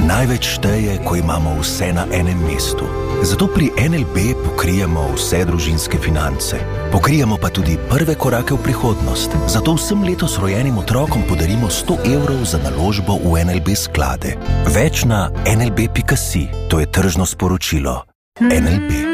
Največ šteje, ko imamo vse na enem mestu. Zato pri NLB pokrijemo vse družinske finance. Pokrijemo pa tudi prve korake v prihodnost. Zato vsem letos rojenim otrokom podarimo 100 evrov za naložbo v NLB sklade. Več na nlb.si. To je tržno sporočilo. NLB.